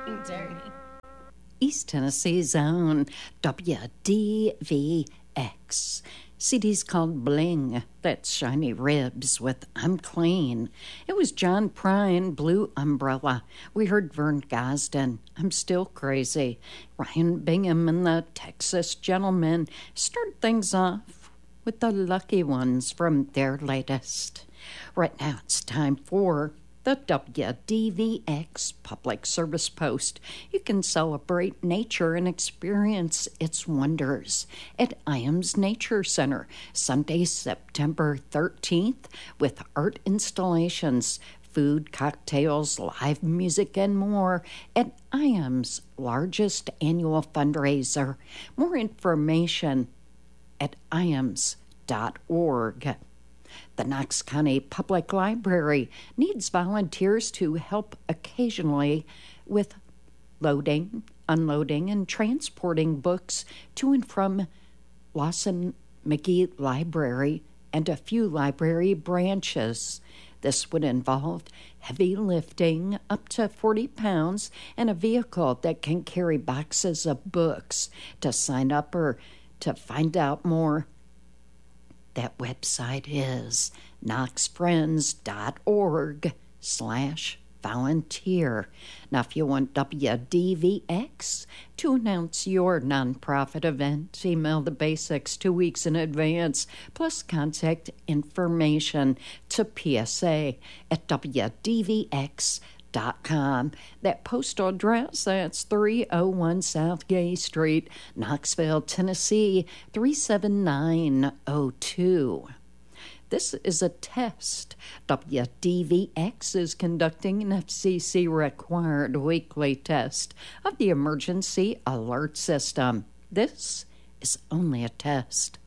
Dirty. East Tennessee's own WDVX. CD's called Bling. That's Shiny Ribs with I'm Clean. It was John Prine, Blue Umbrella. We heard Vern Gosden, I'm Still Crazy. Ryan Bingham and the Texas Gentlemen started things off with the Lucky Ones from their latest. Right now it's time for the WDVX Public Service Post. You can celebrate nature and experience its wonders at IAMS Nature Center, Sunday, September 13th, with art installations, food, cocktails, live music, and more at IAM's largest annual fundraiser. More information at iams.org. The Knox County Public Library needs volunteers to help occasionally with loading, unloading, and transporting books to and from Lawson McGee Library and a few library branches. This would involve heavy lifting up to 40 pounds and a vehicle that can carry boxes of books. To sign up or to find out more, that website is knoxfriends.org/volunteer. Now, if you want WDVX to announce your nonprofit event, email the basics 2 weeks in advance, plus contact information to PSA at WDVX.com. That postal address, that's 301 South Gay Street, Knoxville, Tennessee, 37902. This is a test. WDVX is conducting an FCC-required weekly test of the Emergency Alert System. This is only a test.